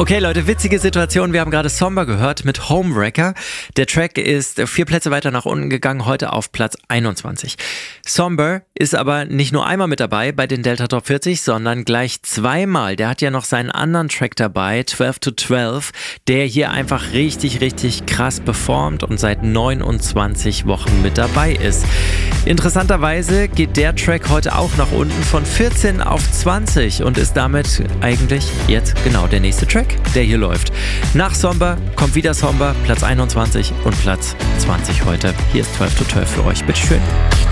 Okay, Leute, witzige Situation. Wir haben gerade Somber gehört mit Homewrecker. Der Track ist 4 Plätze weiter nach unten gegangen, heute auf Platz 21. Somber ist aber nicht nur einmal mit dabei bei den Delta Top 40, sondern gleich zweimal. Der hat ja noch seinen anderen Track dabei, 12 to 12, der hier einfach richtig, richtig krass performt und seit 29 Wochen mit dabei ist. Interessanterweise geht der Track heute auch nach unten von 14 auf 20 und ist damit eigentlich jetzt genau der nächste Track, der hier läuft. Nach Somber kommt wieder Somber, Platz 21 und Platz 20 heute. Hier ist 12 to 12 für euch. Bitteschön.